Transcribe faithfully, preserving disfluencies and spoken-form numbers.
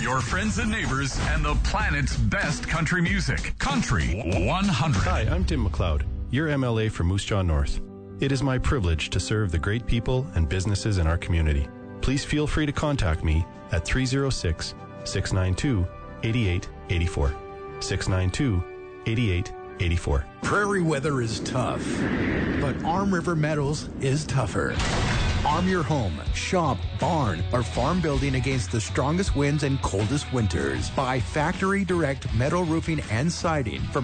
your friends and neighbors, and the planet's best country music. Country one hundred. Hi, I'm Tim McLeod, your M L A for Moose Jaw North. It is my privilege to serve the great people and businesses in our community. Please feel free to contact me at three oh six, six nine two, eight eight eight four. six nine two, eight eight eight four. Prairie weather is tough, but Arm River Metals is tougher. Arm your home, shop, barn, or farm building against the strongest winds and coldest winters. Buy factory direct metal roofing and siding from